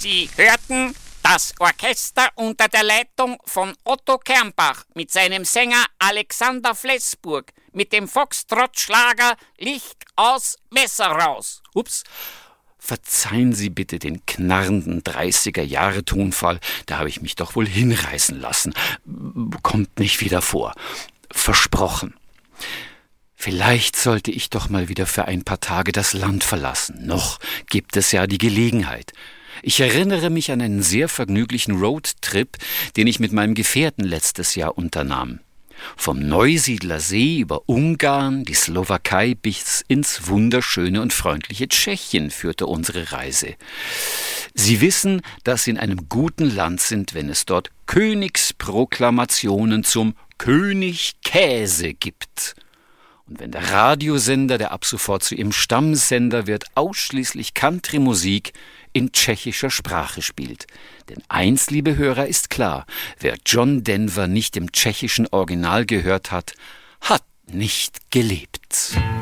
Sie hörten das Orchester unter der Leitung von Otto Kernbach mit seinem Sänger Alexander Flensburg mit dem Foxtrott-Schlager Licht aus, Messer raus. Ups. Verzeihen Sie bitte den knarrenden 30er-Jahre-Tonfall, da habe ich mich doch wohl hinreißen lassen. Kommt nicht wieder vor. Versprochen. Vielleicht sollte ich doch mal wieder für ein paar Tage das Land verlassen. Noch gibt es ja die Gelegenheit. Ich erinnere mich an einen sehr vergnüglichen Roadtrip, den ich mit meinem Gefährten letztes Jahr unternahm. Vom Neusiedler See über Ungarn, die Slowakei bis ins wunderschöne und freundliche Tschechien führte unsere Reise. Sie wissen, dass Sie in einem guten Land sind, wenn es dort Königsproklamationen zum König Käse gibt. Und wenn der Radiosender, der ab sofort zu Ihrem Stammsender wird, ausschließlich Country-Musik in tschechischer Sprache spielt. Denn eins, liebe Hörer, ist klar: Wer John Denver nicht im tschechischen Original gehört hat, hat nicht gelebt.